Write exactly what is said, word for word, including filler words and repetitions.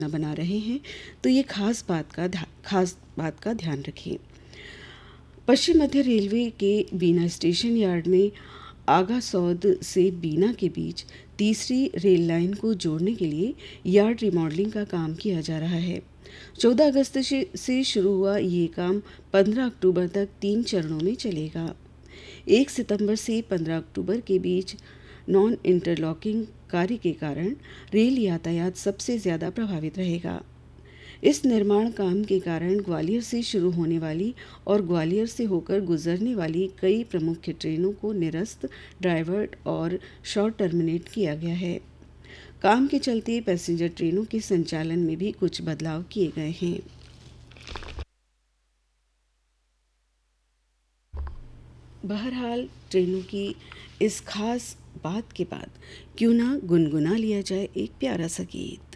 बना रहे हैं तो ये खास बात का खास बात का ध्यान रखें। पश्चिम मध्य रेलवे के बीना स्टेशन यार्ड में आगासौद से बीना के बीच तीसरी रेल लाइन को जोड़ने के लिए यार्ड रिमॉडलिंग का काम किया जा रहा है। चौदह अगस्त से शुरू हुआ ये काम पंद्रह अक्टूबर तक तीन चरणों में चलेगा। एक सितंबर से पंद्रह अक्टूबर के बीच नॉन इंटरलॉकिंग कार्य के कारण रेल यातायात सबसे ज़्यादा प्रभावित रहेगा। इस निर्माण काम के कारण ग्वालियर से शुरू होने वाली और ग्वालियर से होकर गुजरने वाली कई प्रमुख ट्रेनों को निरस्त, डाइवर्ट और शॉर्ट टर्मिनेट किया गया है। काम के चलते पैसेंजर ट्रेनों के संचालन में भी कुछ बदलाव किए गए हैं। बहरहाल ट्रेनों की इस खास बात के बाद क्यों ना गुनगुना लिया जाए एक प्यारा सा गीत।